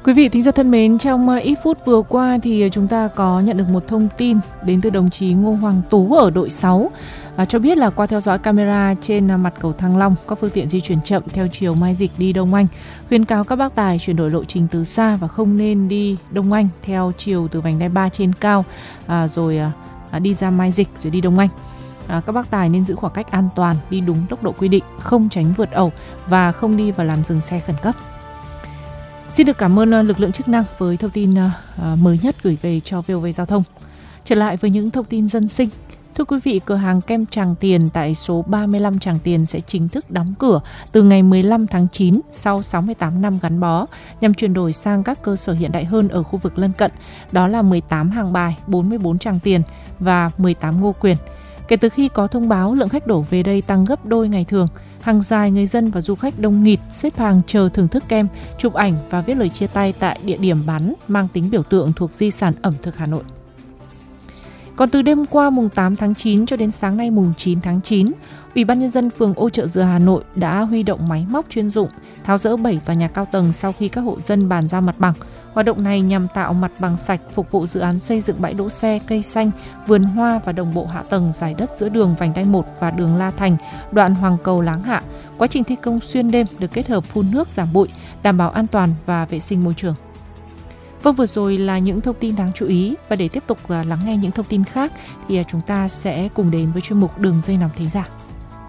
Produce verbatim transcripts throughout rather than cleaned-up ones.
Quý vị thính giả thân mến, trong ít phút vừa qua thì chúng ta có nhận được một thông tin đến từ đồng chí Ngô Hoàng Tú ở đội sáu à, cho biết là qua theo dõi camera trên mặt cầu Thăng Long, các phương tiện di chuyển chậm theo chiều Mai Dịch đi Đông Anh, khuyến cáo các bác tài chuyển đổi lộ trình từ xa và không nên đi Đông Anh theo chiều từ vành đai ba trên cao à, rồi à, đi ra Mai Dịch rồi đi Đông Anh. À, các bác tài nên giữ khoảng cách an toàn, đi đúng tốc độ quy định, không tránh vượt ẩu và không đi vào làn dừng xe khẩn cấp. Xin được cảm ơn lực lượng chức năng với thông tin uh, mới nhất gửi về cho vê o vê Giao thông. Trở lại với những thông tin dân sinh. Thưa quý vị, cửa hàng kem Tràng Tiền tại số ba mươi lăm Tràng Tiền sẽ chính thức đóng cửa từ ngày mười lăm tháng chín sau sáu mươi tám năm gắn bó nhằm chuyển đổi sang các cơ sở hiện đại hơn ở khu vực lân cận, đó là mười tám Hàng Bài, bốn mươi bốn Tràng Tiền và mười tám Ngô Quyền. Kể từ khi có thông báo lượng khách đổ về đây tăng gấp đôi ngày thường, hàng dài người dân và du khách đông nghịt xếp hàng chờ thưởng thức kem, chụp ảnh và viết lời chia tay tại địa điểm bán mang tính biểu tượng thuộc di sản ẩm thực Hà Nội. Còn từ đêm qua mùng tám tháng chín cho đến sáng nay mùng chín tháng chín, Ủy ban Nhân dân phường Ô Chợ Dừa Hà Nội đã huy động máy móc chuyên dụng tháo dỡ bảy tòa nhà cao tầng sau khi các hộ dân bàn giao mặt bằng. Hoạt động này nhằm tạo mặt bằng sạch phục vụ dự án xây dựng bãi đỗ xe, cây xanh, vườn hoa và đồng bộ hạ tầng giải đất giữa đường vành đai một và đường La Thành, đoạn Hoàng Cầu Láng Hạ. Quá trình thi công xuyên đêm được kết hợp phun nước giảm bụi, đảm bảo an toàn và vệ sinh môi trường. Vâng, vừa rồi là những thông tin đáng chú ý, và để tiếp tục lắng nghe những thông tin khác thì chúng ta sẽ cùng đến với chuyên mục Đường dây nóng thính giả.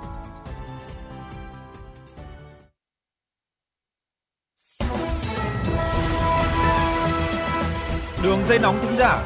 Đường dây nóng thính giả.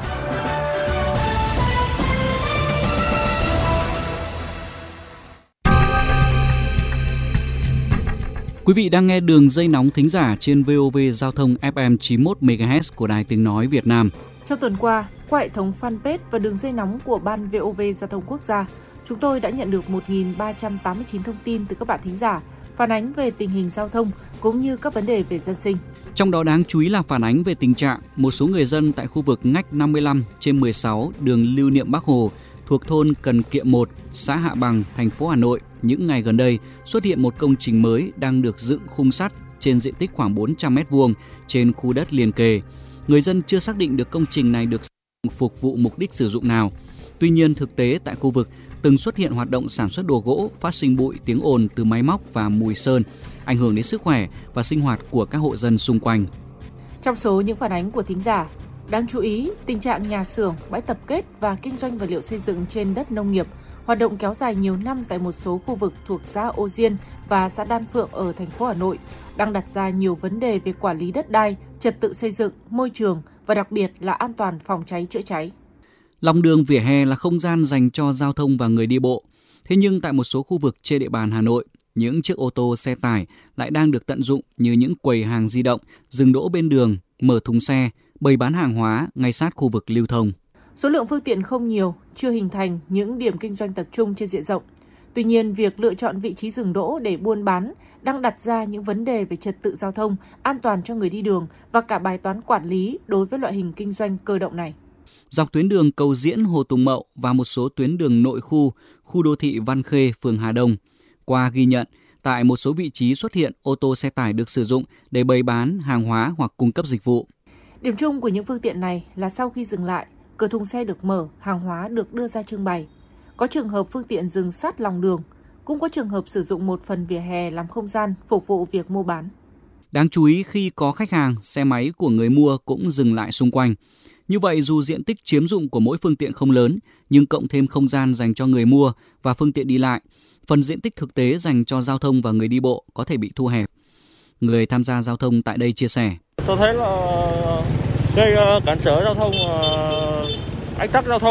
Quý vị đang nghe đường dây nóng thính giả trên vê o vê Giao thông ép em chín mươi mốt mê ga héc của Đài Tiếng Nói Việt Nam. Trong tuần qua, qua hệ thống fanpage và đường dây nóng của Ban vê o vê Giao thông Quốc gia, chúng tôi đã nhận được một nghìn ba trăm tám mươi chín thông tin từ các bạn thính giả phản ánh về tình hình giao thông cũng như các vấn đề về dân sinh. Trong đó đáng chú ý là phản ánh về tình trạng một số người dân tại khu vực ngách năm mươi lăm trên mười sáu đường Lưu Niệm Bác Hồ thuộc thôn Cần Kiệm một, xã Hạ Bằng, thành phố Hà Nội những ngày gần đây xuất hiện một công trình mới đang được dựng khung sắt trên diện tích khoảng bốn trăm mét vuông trên khu đất liền kề. Người dân chưa xác định được công trình này được phục vụ mục đích sử dụng nào. Tuy nhiên, thực tế tại khu vực từng xuất hiện hoạt động sản xuất đồ gỗ, phát sinh bụi, tiếng ồn từ máy móc và mùi sơn, ảnh hưởng đến sức khỏe và sinh hoạt của các hộ dân xung quanh. Trong số những phản ánh của thính giả, đáng chú ý tình trạng nhà xưởng, bãi tập kết và kinh doanh vật liệu xây dựng trên đất nông nghiệp hoạt động kéo dài nhiều năm tại một số khu vực thuộc xã Ô Diên và xã Đan Phượng ở thành phố Hà Nội đang đặt ra nhiều vấn đề về quản lý đất đai, trật tự xây dựng, môi trường và đặc biệt là an toàn phòng cháy chữa cháy. Lòng đường vỉa hè là không gian dành cho giao thông và người đi bộ. Thế nhưng tại một số khu vực trên địa bàn Hà Nội, những chiếc ô tô xe tải lại đang được tận dụng như những quầy hàng di động, dừng đỗ bên đường, mở thùng xe, bày bán hàng hóa ngay sát khu vực lưu thông. Số lượng phương tiện không nhiều, chưa hình thành những điểm kinh doanh tập trung trên diện rộng. Tuy nhiên, việc lựa chọn vị trí dừng đỗ để buôn bán đang đặt ra những vấn đề về trật tự giao thông, an toàn cho người đi đường và cả bài toán quản lý đối với loại hình kinh doanh cơ động này. Dọc tuyến đường Cầu Diễn, Hồ Tùng Mậu và một số tuyến đường nội khu, khu đô thị Văn Khê, phường Hà Đông, qua ghi nhận, tại một số vị trí xuất hiện ô tô xe tải được sử dụng để bày bán hàng hóa hoặc cung cấp dịch vụ. Điểm chung của những phương tiện này là sau khi dừng lại, cửa thùng xe được mở, hàng hóa được đưa ra trưng bày. Có trường hợp phương tiện dừng sát lòng đường, cũng có trường hợp sử dụng một phần vỉa hè làm không gian phục vụ việc mua bán. Đáng chú ý khi có khách hàng, xe máy của người mua cũng dừng lại xung quanh. Như vậy, dù diện tích chiếm dụng của mỗi phương tiện không lớn, nhưng cộng thêm không gian dành cho người mua và phương tiện đi lại, phần diện tích thực tế dành cho giao thông và người đi bộ có thể bị thu hẹp. Người tham gia giao thông tại đây chia sẻ. Tôi thấy là gây cản trở giao thông, ách tắc giao thông.